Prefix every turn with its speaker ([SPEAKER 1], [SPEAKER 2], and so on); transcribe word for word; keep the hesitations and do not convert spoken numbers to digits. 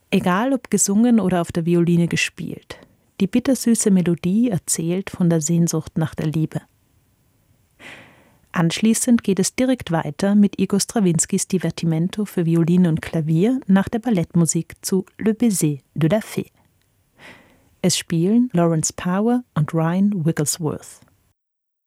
[SPEAKER 1] Egal ob gesungen oder auf der Violine gespielt, die bittersüße Melodie erzählt von der Sehnsucht nach der Liebe. Anschließend geht es direkt weiter mit Igor Strawinskys Divertimento für Violine und Klavier nach der Ballettmusik zu Le Baiser de la Fée. Es spielen Lawrence Power und Ryan Wigglesworth.